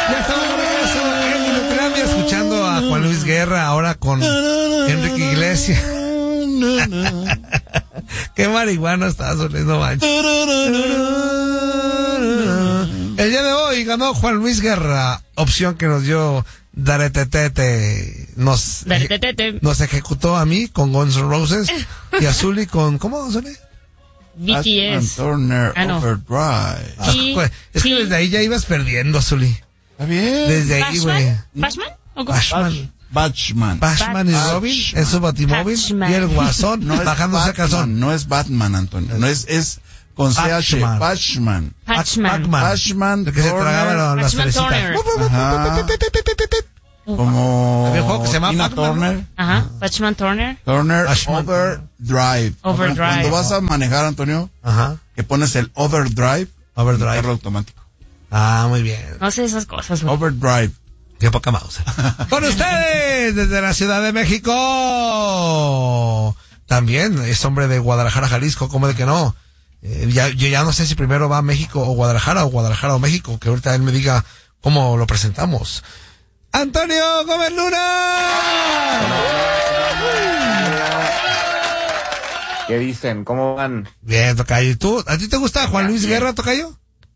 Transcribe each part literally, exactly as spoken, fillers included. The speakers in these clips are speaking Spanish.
Ya estamos de regreso en Ilucrania, escuchando a Juan Luis Guerra, ahora con Enrique Iglesias. Qué marihuana estás oliendo, mancho. El día de hoy ganó Juan Luis Guerra, opción que nos dio Daretetete. Nos, Daretetete. nos ejecutó a mí con Guns N' Roses y a Zully con, ¿cómo Zully? B T S. Turner Ah, no. Overdrive. Ah, pues, es que desde ahí ya ibas perdiendo, Zully. Está bien. Desde ahí, güey. ¿Bashman? ¿O cómo? Bashman. Batman. Bashman y Robin Batman. en su batimóvil Batman. y el guasón No es bajándose el calzón. Batman, no es Batman, Antonio. No es, es con C H. Batman. Batman. Patchman. Batman. El que se Turner. tragaba la- las Batchman cerecitas. Turner. Ajá. Como Había un juego que se llama Tina Batman, Turner. Ajá. Patchman Turner. Turner Batman. Overdrive. Overdrive. Cuando vas a manejar, Antonio, Ajá. que pones el Overdrive. Overdrive. Carro automático. Ah, muy bien. No sé esas cosas, güey. Overdrive. Qué poca mouse. Con ustedes, desde la Ciudad de México. También es hombre de Guadalajara, Jalisco, ¿cómo de que no? Eh, ya, yo ya no sé si primero va a México o Guadalajara o Guadalajara o México, que ahorita él me diga cómo lo presentamos. ¡Antonio Gómez Luna! ¿Qué dicen? ¿Cómo van? Bien, tocayo. ¿Y tú? ¿A ti te gusta Juan Luis Guerra, tocayo?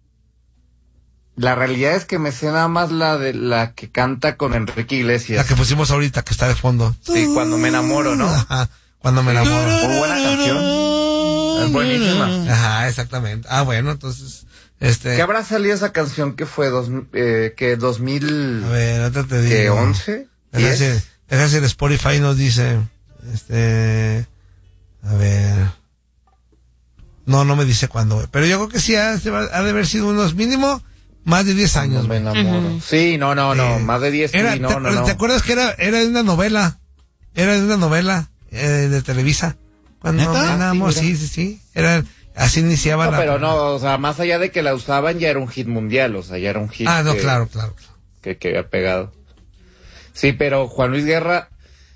La realidad es que me sé nada más la de la que canta con Enrique La Iglesias. que pusimos ahorita, que está de fondo. Sí, cuando me enamoro, ¿no? Ajá, cuando me enamoro. Muy buena canción. Es buenísima. Ajá, exactamente. Ah, bueno, entonces, este... ¿Qué habrá salido esa canción que fue dos, eh, que dos mil A ver, ahorita te digo. ¿qué, once? Deja ¿diez? decir, deja decir, Spotify nos dice, este, a ver, no, no me dice cuándo, güey. Pero yo creo que sí ha, ha de haber sido unos mínimo más de diez años. No me güey. enamoro. Ujú. Sí, no, no, no, Eh, más de diez, Era, sí, no, te, no, no. ¿te acuerdas que era, era de una novela? Era de una novela eh, de Televisa. Cuando ¿Neta? me enamoro, Sí, sí, sí, sí. Era, así iniciaba No, la... pero no, o sea, más allá de que la usaban, ya era un hit mundial, o sea, ya era un hit. Ah, no, que, claro, claro. Que, que había pegado. Sí, pero Juan Luis Guerra,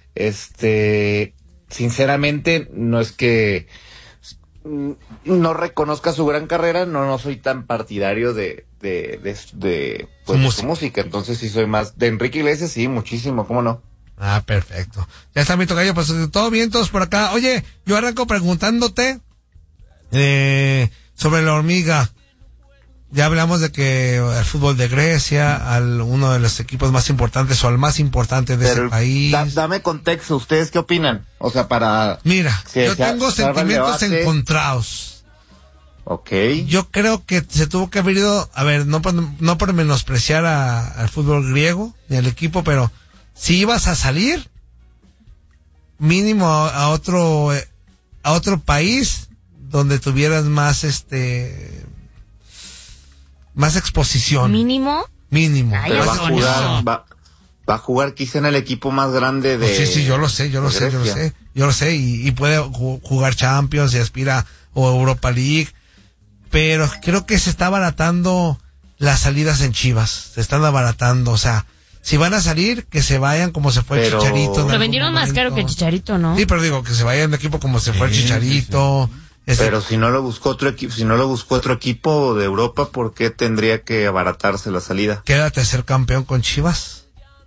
este, sinceramente, no es que mm, no reconozca su gran carrera, no, no soy tan partidario de, de, de, de, pues, Su de música. su música, entonces sí soy más, de Enrique Iglesias, sí, muchísimo, ¿cómo no? Ah, perfecto. Ya está mi tocayo, pues todo bien, todos por acá. Oye, yo arranco preguntándote eh, sobre la hormiga. Ya hablamos de que el fútbol de Grecia, al uno de los equipos más importantes o al más importante de Pero, ese país. da- dame contexto, ¿ustedes qué opinan? O sea, para... Mira, Sí, yo se- tengo se arma el sentimientos debate. encontrados. Ok. Yo creo que se tuvo que haber ido, a ver, no por, no por menospreciar a- al fútbol griego ni al equipo, pero si ibas a salir, mínimo a, a otro, eh, a otro país donde tuvieras más, este, más exposición. Mínimo. Mínimo. Ay, Pero va a Antonio. jugar, va, va a jugar quizá en el equipo más grande de... Sí, sí, yo lo sé, yo lo de sé, yo lo Grecia. sé, yo lo sé, y, y puede ju- jugar Champions y aspira o Europa League, pero creo que se está abaratando las salidas en Chivas, se están abaratando, o sea, si van a salir, que se vayan como se fue Pero- el Chicharito. en Lo algún vendieron más caro que momento. Chicharito, ¿no? Sí, pero digo, que se vayan de equipo como se fue el Sí, Chicharito. Ese- Pero si no lo buscó otro equipo, si no lo buscó otro equipo de Europa, ¿por qué tendría que abaratarse la salida? Quédate ser campeón con Chivas.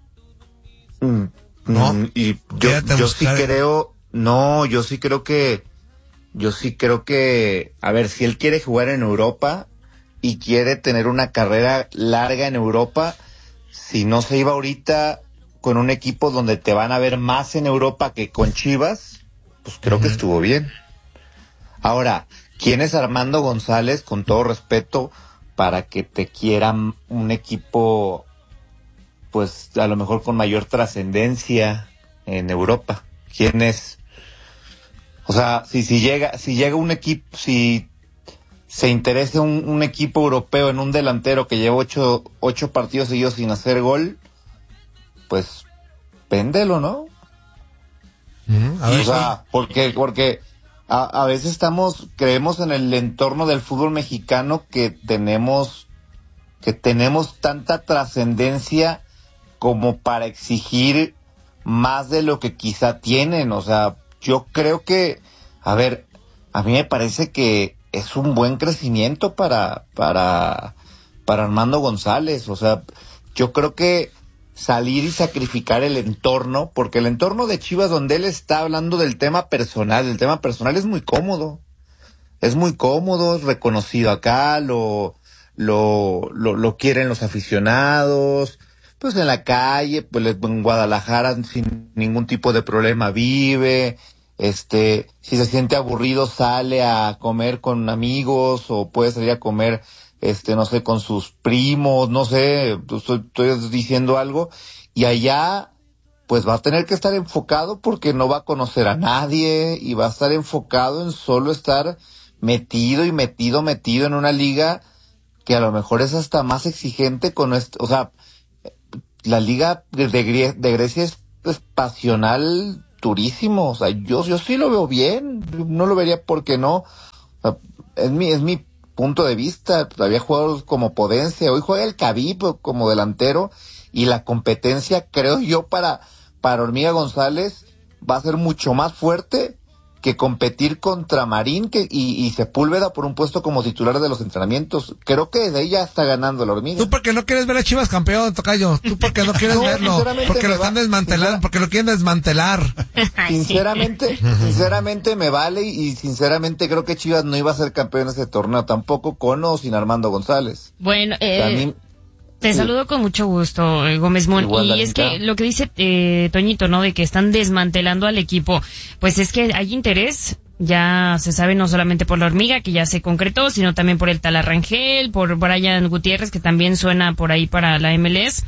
Mm, No. mm, y yo, Quédate a yo sí buscar- creo, no, yo sí creo que, yo sí creo que, a ver, si él quiere jugar en Europa y quiere tener una carrera larga en Europa, si no se iba ahorita con un equipo donde te van a ver más en Europa que con Chivas, pues creo que estuvo bien. Ahora, ¿quién es Armando González, con todo respeto, para que te quieran un equipo, pues a lo mejor con mayor trascendencia en Europa? ¿Quién es? O sea, si si llega si llega un equipo, si se interesa un, un equipo europeo en un delantero que lleva ocho ocho partidos seguidos sin hacer gol, pues véndelo, ¿no? Ujú, a ver, O sea, porque, porque a, a veces estamos, creemos en el entorno del fútbol mexicano que tenemos, que tenemos tanta trascendencia como para exigir más de lo que quizá tienen. O sea, yo creo que, a ver, a mí me parece que es un buen crecimiento para, para, para Armando González. O sea, yo creo que salir y sacrificar el entorno, porque el entorno de Chivas donde él está hablando del tema personal, el tema personal es muy cómodo, es muy cómodo, es reconocido acá, lo, lo, lo, lo quieren los aficionados, pues en la calle, pues en Guadalajara sin ningún tipo de problema vive, este, si se siente aburrido sale a comer con amigos o puede salir a comer este, no sé, con sus primos, no sé, estoy, estoy diciendo algo, y allá, pues va a tener que estar enfocado porque no va a conocer a nadie, y va a estar enfocado en solo estar metido y metido, metido en una liga que a lo mejor es hasta más exigente con esto, o sea, la liga de, Gre- de Grecia es, es pasional durísimo, o sea, yo, yo sí lo veo bien, no lo vería porque no, o sea, es mi, es mi punto de vista, había jugadores como Podense, hoy juega el Khabib como delantero, y la competencia, creo yo, para, para Hormiga González va a ser mucho más fuerte que competir contra Marín que, y, y Sepúlveda por un puesto como titular de los entrenamientos. Creo que de ella está ganando la Hormiga. Tú porque no quieres ver a Chivas campeón, tocayo, tú porque no quieres No, verlo, porque lo están va, desmantelando, porque lo quieren desmantelar. Sinceramente, sinceramente me vale, y sinceramente creo que Chivas no iba a ser campeón en ese torneo, tampoco con o sin Armando González. Bueno, eh, A mí- te sí. saludo con mucho gusto, eh, Gómez Mon. Igual, Y es Anita. que lo que dice eh, Toñito, ¿no? De que están desmantelando al equipo, pues es que hay interés. Ya se sabe no solamente por la Hormiga, que ya se concretó, sino también por el Talarrangel, por Brian Gutiérrez, que también suena por ahí para la M L S.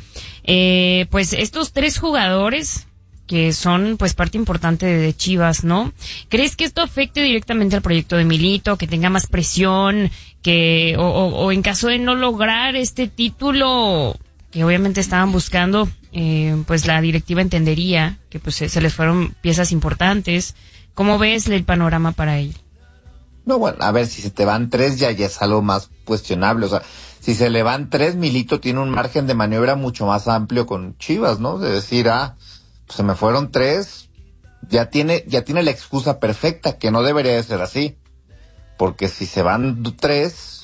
Eh, pues estos tres jugadores que son pues parte importante de, de Chivas, ¿no? ¿Crees que esto afecte directamente al proyecto de Milito, que tenga más presión, que o, o, o en caso de no lograr este título que obviamente estaban buscando, eh, pues la directiva entendería que pues se, se les fueron piezas importantes? ¿Cómo ves el panorama para él? No, bueno, a ver, si se te van tres ya, ya es algo más cuestionable, o sea, si se le van tres, Milito tiene un margen de maniobra mucho más amplio con Chivas, ¿no? De decir, ah, pues se me fueron tres, ya tiene, ya tiene la excusa perfecta, que no debería de ser así, porque si se van tres,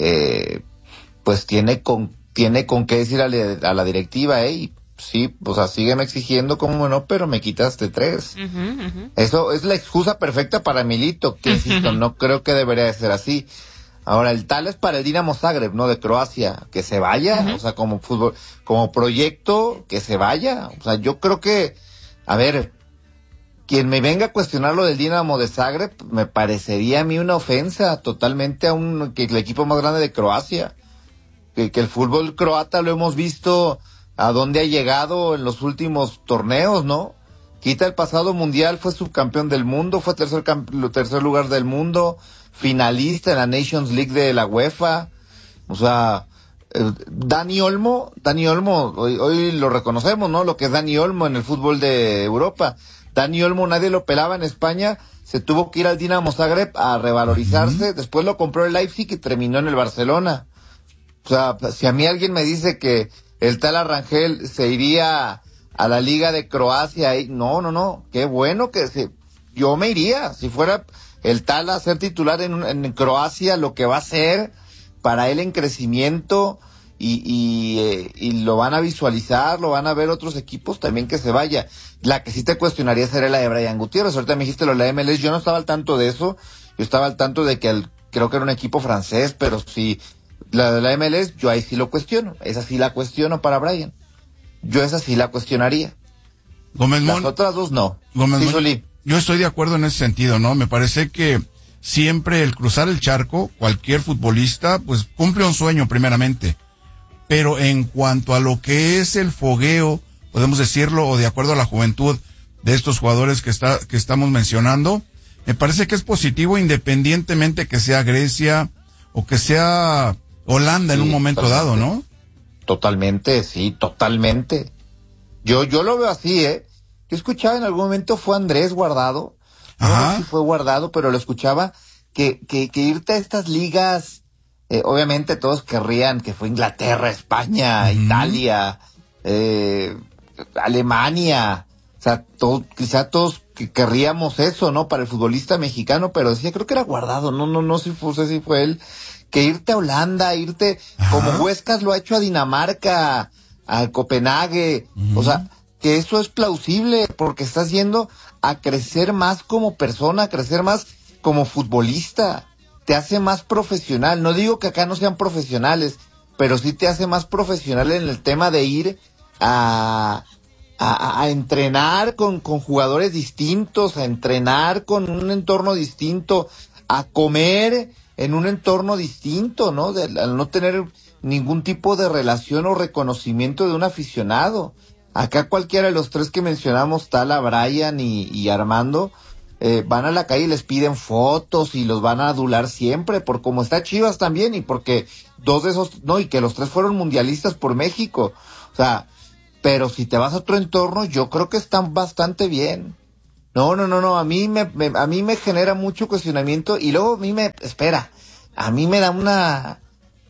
eh, pues tiene con, tiene con qué decir a la, a la directiva, eh, y sí, o sea, sígueme exigiendo, como no, pero me quitaste tres. Uh-huh, uh-huh. Eso es la excusa perfecta para Milito, que insisto, no creo que debería de ser así. Ahora, el tal es para el Dinamo Zagreb, ¿no? De Croacia, que se vaya, uh-huh. O sea, como fútbol, como proyecto, que se vaya. O sea, yo creo que, a ver, quien me venga a cuestionar lo del Dinamo de Zagreb, me parecería a mí una ofensa totalmente a un, que el equipo más grande de Croacia. Que, que el fútbol croata lo hemos visto a dónde ha llegado en los últimos torneos, ¿no? Quita el pasado mundial, fue subcampeón del mundo, fue tercer, camp- tercer lugar del mundo, finalista en la Nations League de la UEFA. O sea, eh, Dani Olmo, Dani Olmo, hoy, hoy lo reconocemos, ¿no? Lo que es Dani Olmo en el fútbol de Europa. Dani Olmo nadie lo pelaba en España, se tuvo que ir al Dinamo Zagreb a revalorizarse, uh-huh. Después lo compró el Leipzig y terminó en el Barcelona. O sea, si a mí alguien me dice que el tal Arrangel se iría a la Liga de Croacia, y no, no, no, qué bueno que se, yo me iría, si fuera el tal a ser titular en, en Croacia, lo que va a ser para él en crecimiento, y, y, eh, y lo van a visualizar, lo van a ver otros equipos, también que se vaya. La que sí te cuestionaría sería la de Brian Gutiérrez. Ahorita me dijiste lo de la M L S, yo no estaba al tanto de eso, yo estaba al tanto de que el, creo que era un equipo francés, pero sí, la de la M L S, yo ahí sí lo cuestiono, esa sí la cuestiono para Brian. Yo esa sí la cuestionaría. Gómez Las Mon, otras dos no. Gómez Sí, Mon, Solí. yo estoy de acuerdo en ese sentido, ¿no? Me parece que siempre el cruzar el charco, cualquier futbolista, pues cumple un sueño primeramente. Pero en cuanto a lo que es el fogueo, podemos decirlo, o de acuerdo a la juventud de estos jugadores que está, que estamos mencionando, me parece que es positivo independientemente que sea Grecia o que sea Holanda sí, en un momento totalmente. Dado, ¿no? Totalmente, sí, totalmente. Yo, yo lo veo así, ¿eh? Yo escuchaba en algún momento fue Andrés Guardado, Ajá. no sé si fue Guardado, pero lo escuchaba, que, que, que irte a estas ligas, eh, obviamente todos querrían que fue Inglaterra, España, uh-huh. Italia, eh, Alemania, o sea, todo, quizá todos que querríamos eso, ¿no? Para el futbolista mexicano, pero decía, creo que era Guardado, no, no, no sé si fue, si fue él, que irte a Holanda, irte, Ajá. como Huescas lo ha hecho a Dinamarca, al Copenhague, uh-huh. O sea, que eso es plausible porque estás yendo a crecer más como persona, a crecer más como futbolista, te hace más profesional. No digo que acá no sean profesionales, pero sí te hace más profesional en el tema de ir a, a, a entrenar con, con jugadores distintos, a entrenar con un entorno distinto, a comer en un entorno distinto, ¿no? De, al no tener ningún tipo de relación o reconocimiento de un aficionado. Acá cualquiera de los tres que mencionamos, Tala, Brian y, y Armando, eh, van a la calle y les piden fotos y los van a adular siempre, por como está Chivas también y porque dos de esos, no, y que los tres fueron mundialistas por México. O sea, pero si te vas a otro entorno, yo creo que están bastante bien. No, no, no, no, a mí me, me a mí me genera mucho cuestionamiento y luego a mí me, espera, a mí me da una,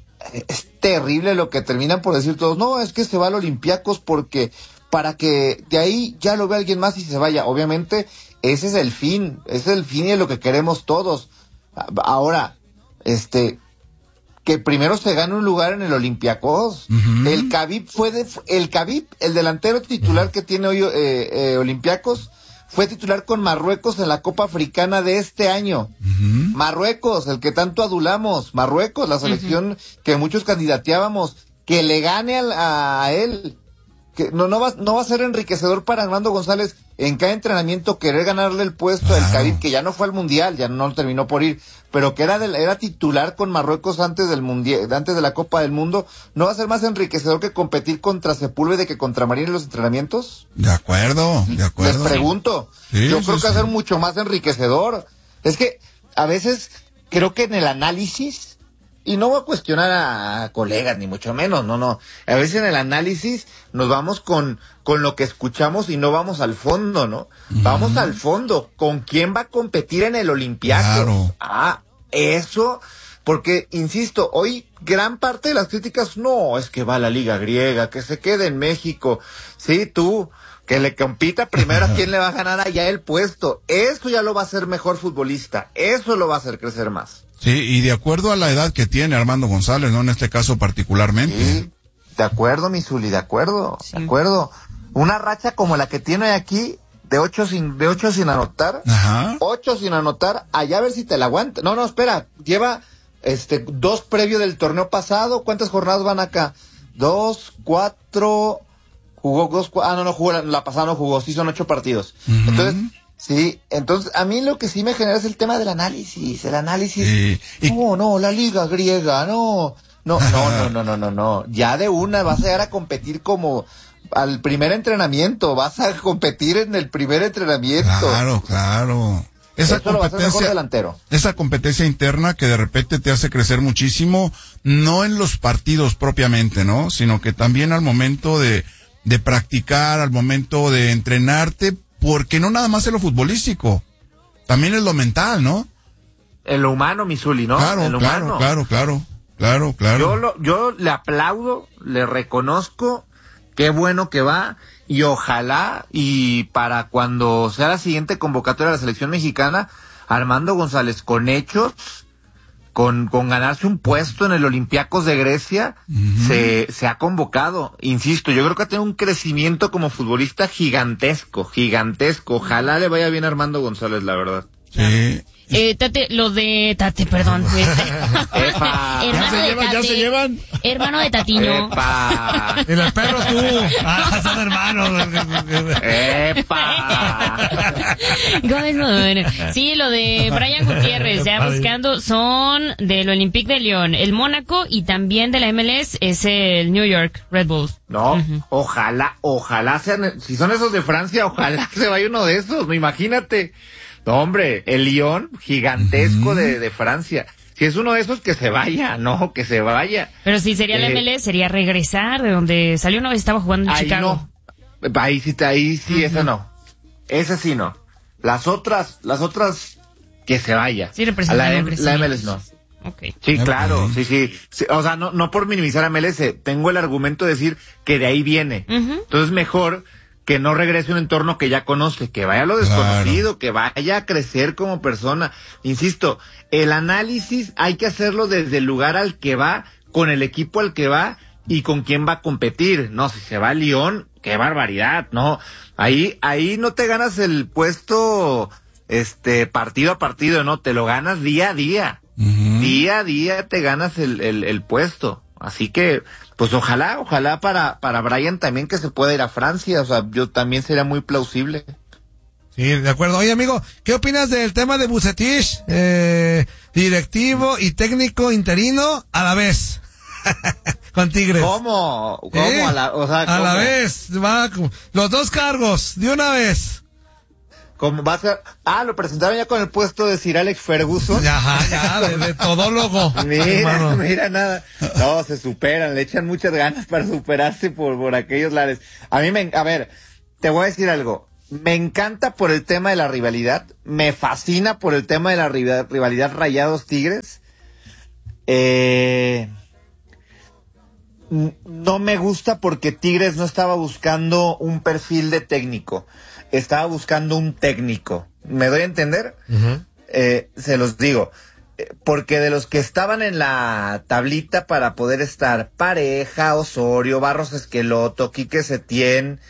es terrible lo que terminan por decir todos, no, es que se va al Olympiacos porque, para que de ahí ya lo vea alguien más y se vaya. Obviamente, ese es el fin, ese es el fin y es lo que queremos todos. Ahora, este, que primero se gane un lugar en el Olympiacos. Uh-huh. El Khabib fue de, el Khabib, el delantero titular uh-huh. que tiene hoy eh, eh, Olympiacos, fue titular con Marruecos en la Copa Africana de este año. Uh-huh. Marruecos, el que tanto adulamos, Marruecos, la selección uh-huh. que muchos candidateábamos, que le gane a, a él. Que no, no va, no va a ser enriquecedor para Armando González en cada entrenamiento querer ganarle el puesto al Khabib, que ya no fue al mundial, ya no terminó por ir, pero que era, de, era titular con Marruecos antes del mundial, antes de la Copa del Mundo. ¿No va a ser más enriquecedor que competir contra Sepúlveda que contra Marín en los entrenamientos? De acuerdo, de acuerdo. Les pregunto. Sí, Yo sí, creo que sí. va a ser mucho más enriquecedor. Es que a veces creo que en el análisis, y no voy a cuestionar a, a colegas, ni mucho menos, no, no. A veces en el análisis nos vamos con, con lo que escuchamos y no vamos al fondo, ¿no? Uh-huh. Vamos al fondo. ¿Con quién va a competir en el Olympiacos? Claro. Ah, eso, porque, insisto, hoy gran parte de las críticas, no, es que va a la Liga Griega, que se quede en México. Sí, tú, que le compita primero a quién le va a ganar allá el puesto. Eso ya lo va a hacer mejor futbolista. Eso lo va a hacer crecer más. Sí, y de acuerdo a la edad que tiene Armando González, ¿no? En este caso particularmente. Sí, de acuerdo, mi Zuli, de acuerdo, sí. de acuerdo. Una racha como la que tiene aquí, de ocho sin, de ocho sin anotar, Ajá. ocho sin anotar, allá a ver si te la aguanta. No, no, espera, lleva, este, dos previo del torneo pasado. ¿Cuántas jornadas van acá? Dos, cuatro, jugó dos, cuatro, ah, no, no jugó, la, la pasada no jugó, sí son ocho partidos. Uh-huh. Entonces, sí, entonces a mí lo que sí me genera es el tema del análisis, el análisis. Sí. Y... No, no, la Liga Griega, no, no, no, no, no, no, no, no. Ya de una vas a llegar a competir como al primer entrenamiento, vas a competir en el primer entrenamiento. Claro, claro. Esa Esto competencia, delantero. esa competencia interna que de repente te hace crecer muchísimo, no en los partidos propiamente, ¿no? Sino que también al momento de, de practicar, al momento de entrenarte, porque no nada más es lo futbolístico, también es lo mental, ¿no? En lo humano, mi Zuli, ¿no? Claro, en lo claro, humano. claro, claro, claro, claro. Yo, lo, yo le aplaudo, le reconozco, qué bueno que va, y ojalá, y para cuando sea la siguiente convocatoria de la selección mexicana, Armando González, con hechos, con, con ganarse un puesto en el Olympiacos de Grecia, uh-huh. se, se ha convocado. Insisto, yo creo que ha tenido un crecimiento como futbolista gigantesco, gigantesco. Ojalá le vaya bien a Armando González, la verdad. Sí. Eh, Tate, lo de Tate, perdón. Epa. Hermano ¿Ya se de llevan? Tate, ¿Ya se llevan? Hermano de Tatino. Epa. Y el perro tú. Ah, son hermanos. Epa. Sí, lo de Brian Gutiérrez, ya buscando, son del Olympique de Lyon, el Mónaco y también de la M L S es el New York Red Bulls. No, uh-huh. ojalá, ojalá sean, si son esos de Francia, ojalá que se vaya uno de esos, imagínate. No, hombre, el Lyon, gigantesco uh-huh. de, de Francia. Si es uno de esos, que se vaya, no, que se vaya. Pero si sería eh, la M L S, sería regresar de donde salió una vez, estaba jugando en ahí Chicago. No. Ahí sí, ahí sí, uh-huh. esa no. Esa sí no. Las otras, las otras, que se vaya. Sí, representan a la, la M L S no. Okay. Sí, claro, sí, sí, sí. O sea, no, no por minimizar a M L S, tengo el argumento de decir que de ahí viene. Uh-huh. Entonces, mejor que no regrese a un entorno que ya conoce, que vaya a lo desconocido, claro. que vaya a crecer como persona. Insisto, el análisis hay que hacerlo desde el lugar al que va, con el equipo al que va y con quién va a competir. No, si se va a Lyon, qué barbaridad, no. Ahí, ahí no te ganas el puesto, este, partido a partido, no, te lo ganas día a día. Uh-huh. Día a día te ganas el, el, el puesto. Así que, pues ojalá, ojalá para, para Brian también que se pueda ir a Francia, o sea, yo también sería muy plausible. Sí, de acuerdo. Oye, amigo, ¿qué opinas del tema de Vucetich? Eh, directivo y técnico interino a la vez. Con Tigres. ¿Cómo? ¿Cómo? ¿Eh? A la, o sea, a la vez. Va, los dos cargos, de una vez. ¿Cómo va a ser? Ah, lo presentaron ya con el puesto de Sir Alex Ferguson. Ajá, ya, de, de todólogo. Mira, hermano. Mira nada. No, se superan, le echan muchas ganas para superarse por, por aquellos lares. A mí me, a ver, te voy a decir algo. Me encanta por el tema de la rivalidad. Me fascina por el tema de la rivalidad Rayados-Tigres. Eh, no me gusta porque Tigres no estaba buscando un perfil de técnico. Estaba buscando un técnico. ¿Me doy a entender? Uh-huh. Eh, se los digo. Porque de los que estaban en la tablita para poder estar Pareja, Osorio, Barros Esqueloto, Quique Setién,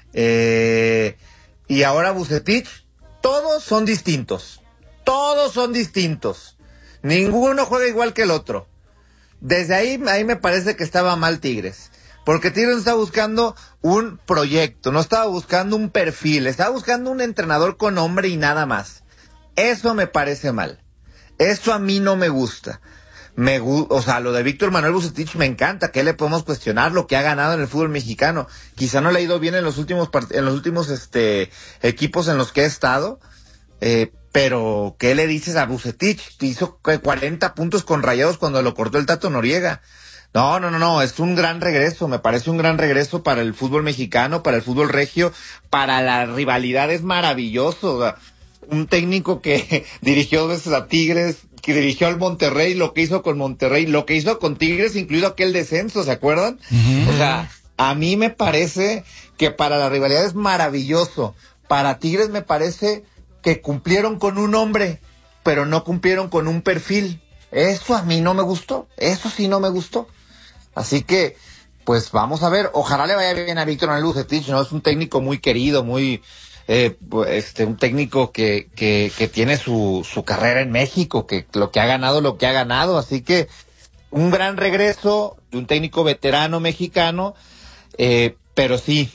eh, y ahora Vucetich, todos son distintos. Todos son distintos. Ninguno juega igual que el otro. Desde ahí, ahí me parece que estaba mal Tigres. Porque Tigres no estaba buscando un proyecto, no estaba buscando un perfil, estaba buscando un entrenador con nombre y nada más. Eso me parece mal. Eso a mí no me gusta. Me gu- o sea, lo de Víctor Manuel Vucetich me encanta. ¿Qué le podemos cuestionar? Lo que ha ganado en el fútbol mexicano. Quizá no le ha ido bien en los últimos part- en los últimos este equipos en los que ha estado. Eh, pero, ¿qué le dices a Vucetich? Hizo cuarenta puntos con Rayados cuando lo cortó el Tato Noriega. No, no, no, no, es un gran regreso, me parece un gran regreso para el fútbol mexicano, para el fútbol regio, para la rivalidad es maravilloso. O sea, un técnico que dirigió dos veces a Tigres, que dirigió al Monterrey, lo que hizo con Monterrey, lo que hizo con Tigres, incluido aquel descenso, ¿se acuerdan? Uh-huh. O sea, a mí me parece que para la rivalidad es maravilloso. Para Tigres me parece que cumplieron con un hombre, pero no cumplieron con un perfil. Eso a mí no me gustó, eso sí no me gustó. Así que, pues vamos a ver, ojalá le vaya bien a Víctor Manuel Vucetich, ¿no? Es un técnico muy querido, muy, eh, este, un técnico que, que, que tiene su, su carrera en México, que lo que ha ganado, lo que ha ganado, así que un gran regreso de un técnico veterano mexicano, eh, pero sí,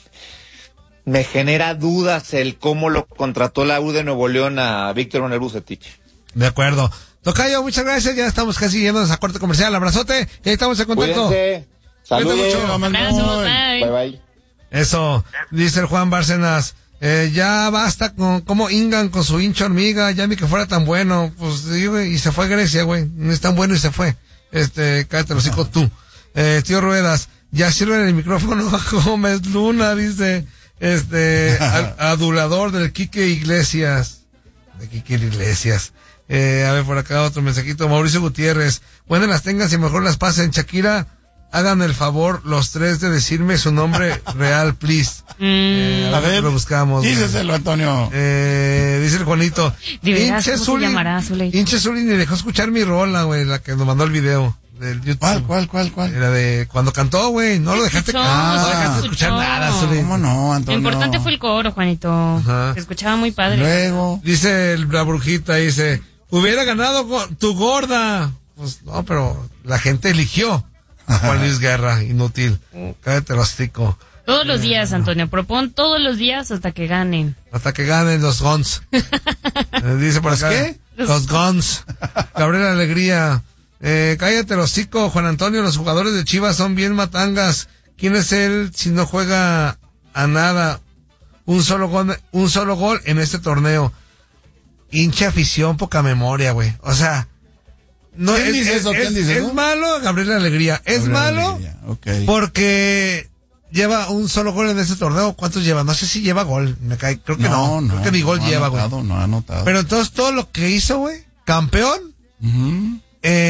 me genera dudas el cómo lo contrató la U de Nuevo León a Víctor Manuel Vucetich. De acuerdo. Tocayo, muchas gracias, ya estamos casi yéndonos a corte comercial, abrazote, y ahí estamos en contacto. Cuídense. Saludos. Abrazos, bye. Bye, bye. Eso, dice el Juan Bárcenas, eh, ya basta con cómo hingan con su hincha hormiga, ya ni que fuera tan bueno, pues digo, y se fue a Grecia, güey, no es tan bueno y se fue, este, cállate los hijos tú. Eh, tío Ruedas, ya sirven el micrófono a Gómez Luna, dice, este, al, adulador del Quique Iglesias, de Quique Iglesias. Eh, a ver, por acá otro mensajito. Mauricio Gutiérrez. Buenas las tengas y mejor las pasen. Shakira, hagan el favor los tres de decirme su nombre real, please. Mm. Eh, a, a ver, lo buscamos. Díceselo, Antonio. Eh, dice el Juanito. Hinche Zuli. Hinche Zuli ni dejó escuchar mi rola, güey, la que nos mandó el video. Del YouTube. ¿Cuál, cuál, cuál, cuál? Era de cuando cantó, güey. No lo dejaste cantar, no dejaste escuchar nada, Zuli. ¿Cómo no, Antonio? Lo importante fue el coro, Juanito. Ajá. Se escuchaba muy padre. Luego. Dice el, la brujita, dice, hubiera ganado go- tu gorda. Pues no, pero la gente eligió a Juan Luis Guerra, inútil. Cállate el hocico. Todos los días, Antonio, propon todos los días hasta que ganen. Hasta que ganen los Guns. eh, dice por acá. ¿Qué? Los Guns. Gabriela Alegría. Eh, cállate el hocico, Juan Antonio, los jugadores de Chivas son bien matangas. ¿Quién es él si no juega a nada? Un solo gol, un solo gol en este torneo. Hincha afición, poca memoria, güey. O sea, no ¿Quién es, dice es, eso? ¿Quién es, dice es eso? malo, Gabriela Alegría. Es Gabriela malo Alegría. Okay. porque lleva un solo gol en este torneo. ¿Cuántos lleva? No sé si lleva gol. Me cae, creo que no. no. Creo que ni gol no lleva, güey. No, no ha anotado. Pero entonces todo lo que hizo, güey, campeón. Uh-huh.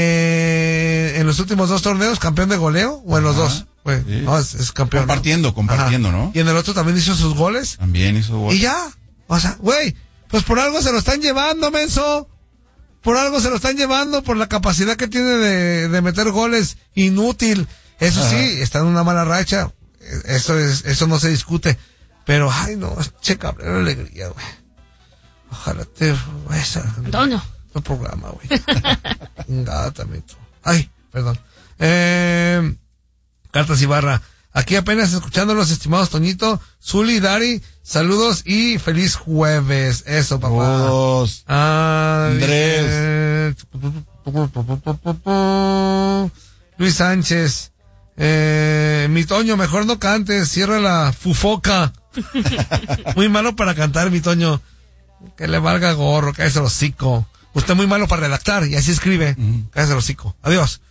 Eh, en los últimos dos torneos, campeón de goleo, o en los dos, güey, sí. No, es, es campeón. Compartiendo, ¿no? compartiendo, Ajá. ¿no? Y en el otro también hizo sus goles. También hizo goles. Y ya, o sea, güey, pues por algo se lo están llevando, menso. Por algo se lo están llevando, por la capacidad que tiene de, de meter goles, inútil. Eso Ajá. sí, está en una mala racha. Eso es, eso no se discute. Pero, ay, no, che Cabrera, alegría, güey. Ojalá te vayas a Antonio. tu programa, güey. Chingada también tú. Ay, perdón. Eh, Cartas Ibarra. Aquí apenas escuchando los estimados Toñito, Zuli, Dari, saludos y feliz jueves. Eso, papá. Todos. Ah, Andrés. dice, Luis Sánchez. Eh, mi Toño, mejor no cantes, cierra la fufoca. Muy malo para cantar, mi Toño. Que le valga gorro, cállese el hocico. Usted muy malo para redactar y así escribe. Mm. Cállese el hocico. Adiós.